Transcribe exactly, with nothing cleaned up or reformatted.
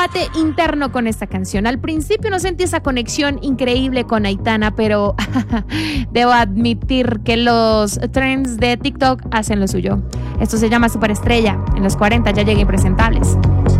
debate interno con esta canción. Al principio no sentí esa conexión increíble con Aitana, pero debo admitir que los trends de TikTok hacen lo suyo. Esto se llama Superestrella. En los cuarenta ya llegué Impresentables.